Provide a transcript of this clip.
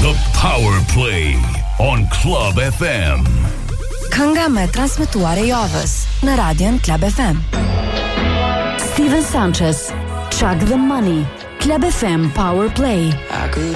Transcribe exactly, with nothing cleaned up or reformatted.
The Power Play on Club F M. Kënga me transmetuar e javës në Radion Club F M. Steven Sanchez, Chuck the Money, Club F M Power Play. I could